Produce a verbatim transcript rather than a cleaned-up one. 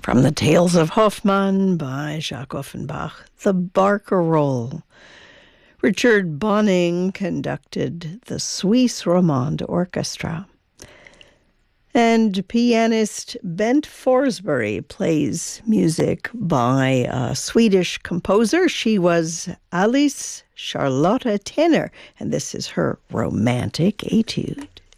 From the Tales of Hoffmann by Jacques Offenbach, the Barcarolle. Richard Bonning conducted the Suisse Romande Orchestra. And pianist Bent Forsberg plays music by a Swedish composer. She was Alice Charlotta Tenner, and this is her romantic etude.